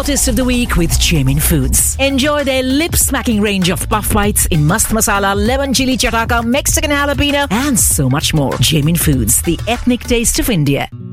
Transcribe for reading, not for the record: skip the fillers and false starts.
Hottest of the Week with Jamin Foods. Enjoy their lip-smacking range of puff bites in mast masala, lemon chili chataka, Mexican jalapeno, and so much more. Jamin Foods, the ethnic taste of India.